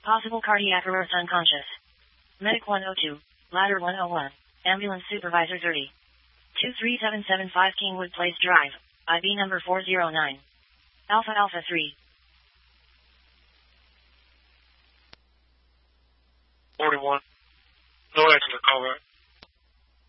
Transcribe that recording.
Possible cardiac arrest unconscious. Medic 102, Ladder 101, Ambulance Supervisor 30. 23775 Kingwood Place Drive, IB number 409. Alpha Alpha 3. 41. No extra, call back.